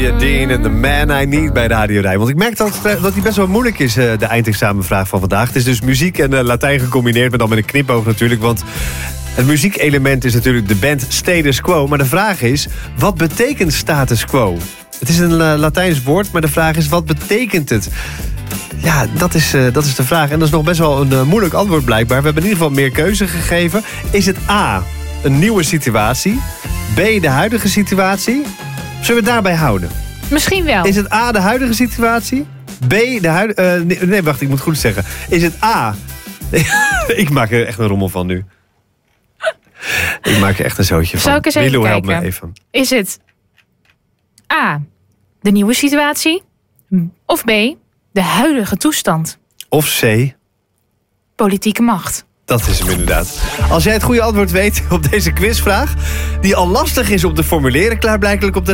Dean en The Man I Need bij Radio Rij. Want ik merk dat die best wel moeilijk is, de eindexamenvraag van vandaag. Het is dus muziek en Latijn gecombineerd, maar dan met een knipoog natuurlijk. Want het muziekelement is natuurlijk de band Status Quo. Maar de vraag is, wat betekent status quo? Het is een Latijns woord, maar de vraag is, wat betekent het? Ja, dat is de vraag. En dat is nog best wel een moeilijk antwoord blijkbaar. We hebben in ieder geval meer keuze gegeven. Is het A, een nieuwe situatie? B, de huidige situatie? Zullen we het daarbij houden? Misschien wel. Is het A, de huidige situatie? B, de huidige... nee, wacht, ik moet goed zeggen. Is het A... ik maak er echt een rommel van nu. Ik maak er echt een zootje van. Zou ik eens even Milo, kijken? help me even. Is het A, de nieuwe situatie? Of B, de huidige toestand? Of C... Politieke macht. Dat is hem inderdaad. Als jij het goede antwoord weet op deze quizvraag, die al lastig is om te formuleren, klaarblijkelijk op de